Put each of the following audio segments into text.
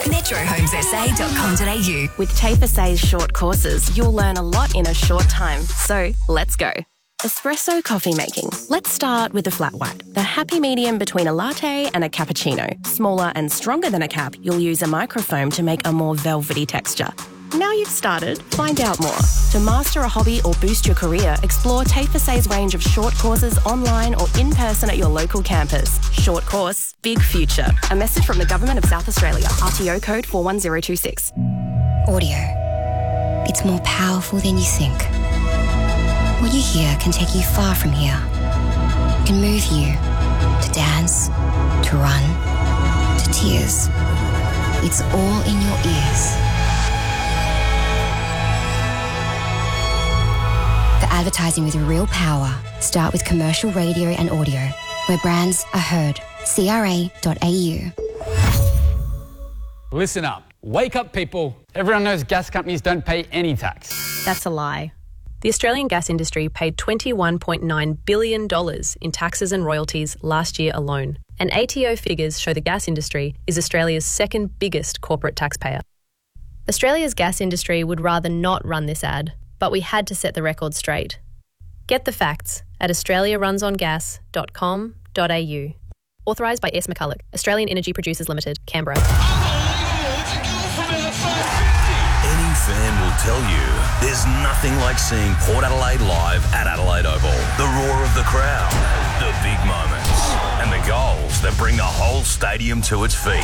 metrohomesa.com.au. With TAFE Say's short courses, you'll learn a lot in a short time. So, let's go. Espresso coffee making. Let's start with the flat white, the happy medium between a latte and a cappuccino. Smaller and stronger than a cap, you'll use a microfoam to make a more velvety texture. Now you've started, find out more. To master a hobby or boost your career, explore TAFE Say's range of short courses online or in person at your local campus. Short course, big future. A message from the Government of South Australia. RTO code 41026. Audio. It's more powerful than you think. What you hear can take you far from here. It can move you to dance, to run, to tears. It's all in your ears. For advertising with real power, start with commercial radio and audio, where brands are heard. CRA.au. Listen up. Wake up, people. Everyone knows gas companies don't pay any tax. That's a lie. The Australian gas industry paid $21.9 billion in taxes and royalties last year alone. And ATO figures show the gas industry is Australia's second biggest corporate taxpayer. Australia's gas industry would rather not run this ad, but we had to set the record straight. Get the facts at australiarunsongas.com.au. Authorised by S. McCulloch, Australian Energy Producers Limited, Canberra. Any fan will tell you there's nothing like seeing Port Adelaide live at Adelaide Oval. The roar of the crowd, the big moments, and the goals that bring the whole stadium to its feet.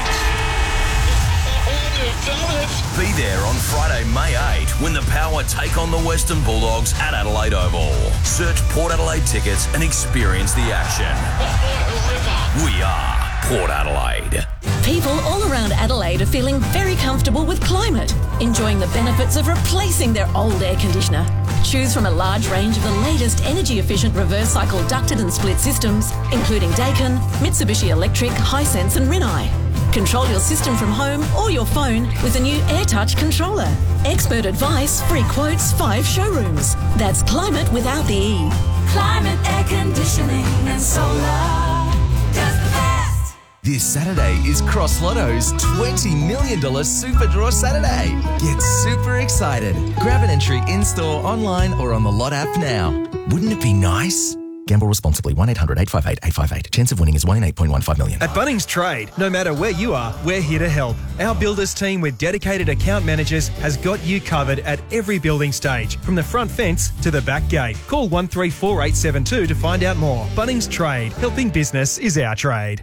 Be there on Friday, May 8 when the Power take on the Western Bulldogs at Adelaide Oval. Search Port Adelaide tickets and experience the action. We are Port Adelaide. People all around Adelaide are feeling very comfortable with climate, enjoying the benefits of replacing their old air conditioner. Choose from a large range of the latest energy-efficient reverse cycle ducted and split systems, including Daikin, Mitsubishi Electric, Hisense and Rinnai. Control your system from home or your phone with a new AirTouch controller. Expert advice, free quotes, 5 showrooms. That's climate without the E. Climate, air conditioning and solar. Just the best. This Saturday is Cross Lotto's $20 million Super Draw Saturday. Get super excited. Grab an entry in-store, online or on the Lot app now. Wouldn't it be nice? Gamble responsibly. 1-800-858-858. Chance of winning is 1 in 8.15 million. At Bunnings Trade, no matter where you are, we're here to help. Our builders team with dedicated account managers has got you covered at every building stage, from the front fence to the back gate. Call 134872 to find out more. Bunnings Trade. Helping business is our trade.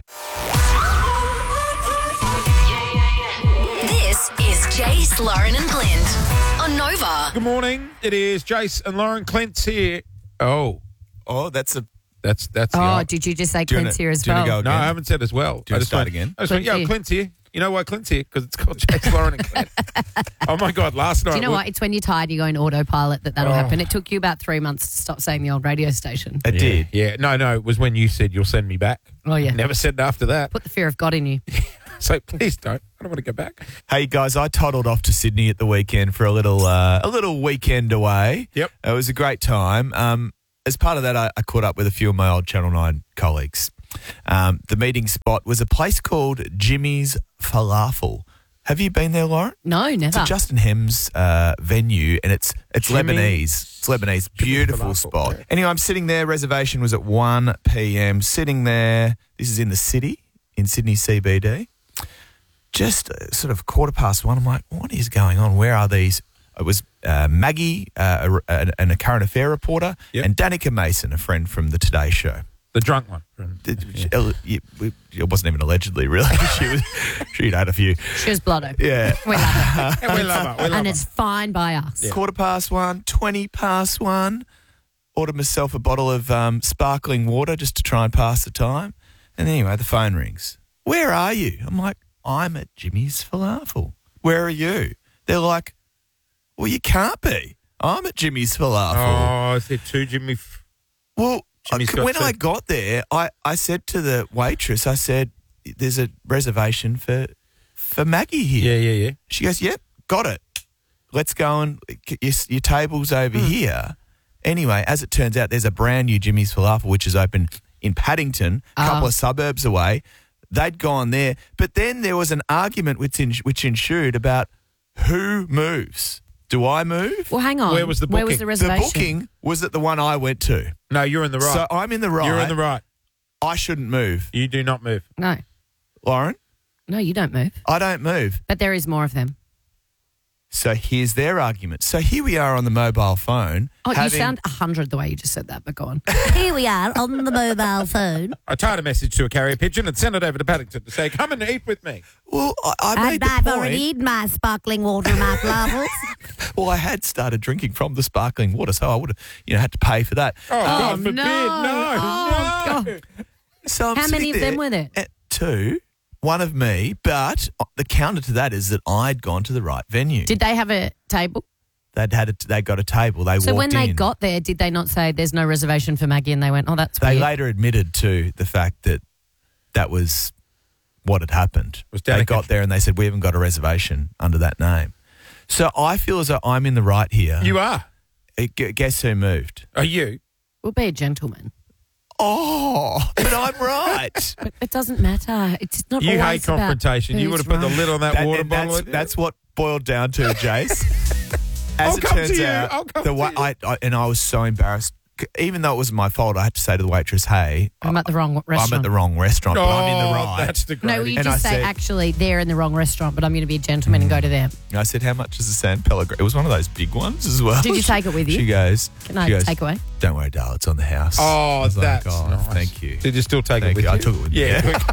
This is Jace, Lauren and Clint on Nova. Good morning. It is Jace and Lauren. Clint's here. That's did you just say Clint's here as well? No, I haven't said as well. Do you start again? I just went, Clint's here. You know why Clint's here? Because it's called Jace, Lauren and Clint. Oh, my God, last night. Do you know what? It's when you're tired, you go in autopilot that'll happen. It took you about 3 months to stop saying the old radio station. It did. Yeah. No, it was when you said you'll send me back. Oh, yeah. Never said after that. Put the fear of God in you. So please don't. I don't want to go back. Hey, guys, I toddled off to Sydney at the weekend for a little weekend away. Yep. It was a great time. As part of that, I caught up with a few of my old Channel 9 colleagues. The meeting spot was a place called Jimmy's Falafel. Have you been there, Lauren? No, never. It's a Justin Hems venue, and it's Lebanese. It's Lebanese. Beautiful spot. Yeah. Anyway, I'm sitting there. Reservation was at 1 p.m. Sitting there. This is in the city, in Sydney CBD. Just sort of 1:15. I'm like, what is going on? Where are these? It was Maggie, and a current affair reporter, and Danica Mason, a friend from the Today Show. The drunk one. It wasn't even allegedly, really. She'd had a few. She was blooded. Yeah. We love her. And we love her. And it's fine by us. Yeah. 1:15, 1:20. Ordered myself a bottle of sparkling water just to try and pass the time. And anyway, the phone rings. Where are you? I'm like, I'm at Jimmy's Falafel. Where are you? They're like, well, you can't be. I'm at Jimmy's Falafel. Oh, is there two Jimmy? Well, when I got there, I said to the waitress, I said, there's a reservation for Maggie here. Yeah. She goes, yep, got it. Let's go and your table's over here. Anyway, as it turns out, there's a brand new Jimmy's Falafel, which is open in Paddington, a couple of suburbs away. they'd gone there. But then there was an argument which ensued about who moves. Do I move? Well, hang on. Where was the booking? Where was the reservation? The booking was at the one I went to. No, you're in the right. So I'm in the right. You're in the right. I shouldn't move. You do not move. No. Lauren? No, you don't move. I don't move. But there is more of them. So here's their argument. So here we are on the mobile phone. Oh, you sound 100 the way you just said that, but go on. Here we are on the mobile phone. I tied a message to a carrier pigeon and sent it over to Paddington to say, come and eat with me. Well, I made the I've point. already eaten my sparkling water, my flowers. Well, I had started drinking from the sparkling water, so I would have, had to pay for that. Oh, God forbid. no. No. Oh, God. So I'm How many sitting of them there were there? At 2, one of me, but the counter to that is that I'd gone to the right venue. Did they have a table? They got a table. They So walked when they in. got there, did they not say there's no reservation for Maggie? And they went, oh, that's They weird. later admitted to the fact that was what had happened. They got there and they said, we haven't got a reservation under that name. So I feel as though I'm in the right here. You are. Guess who moved? Are you? We'll be a gentleman. Oh, but I'm right. But it doesn't matter. It's not You always hate confrontation. about You would who's have put the right. lid on that water and bottle. that's what boiled down to, Jace. As I'll it come turns to you. out, I'll come the to way you. I was so embarrassed. Even though it wasn't my fault, I had to say to the waitress, "Hey, I'm at the wrong restaurant. I'm at the wrong restaurant, but I'm in the Oh, right." that's the No, great. you And I just say, said- actually, they're in the wrong restaurant, but I'm going to be a gentleman and go to them. And I said, "How much is the San Pellegrino?" It was one of those big ones as well. Did you take it with you? She goes, Can I take away? "Don't worry, darling, it's on the house." Oh, I was like, that's "Oh, nice. thank you." Did you still take Thank it with you. you? I took it with me. Yeah.